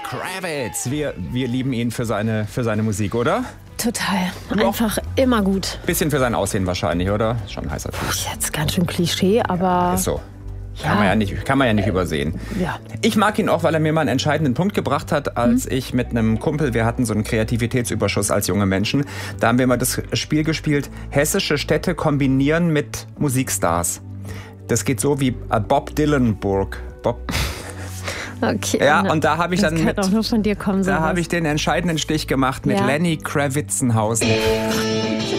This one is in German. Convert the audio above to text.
Kravitz. Wir lieben ihn für seine Musik, oder? Total. Einfach immer gut. Bisschen für sein Aussehen wahrscheinlich, oder? Schon ein heißer Typ. Jetzt ganz schön Klischee, aber... Ist so. Kann man ja nicht übersehen. Ja. Ich mag ihn auch, weil er mir mal einen entscheidenden Punkt gebracht hat, als ich mit einem Kumpel, wir hatten so einen Kreativitätsüberschuss als junge Menschen, da haben wir mal das Spiel gespielt, hessische Städte kombinieren mit Musikstars. Das geht so wie Bob Dylanburg. Okay. Ja, und da habe ich das dann kann auch nur von dir kommen, da sowas. habe ich den entscheidenden Stich gemacht mit Lenny Kravitzenhausen.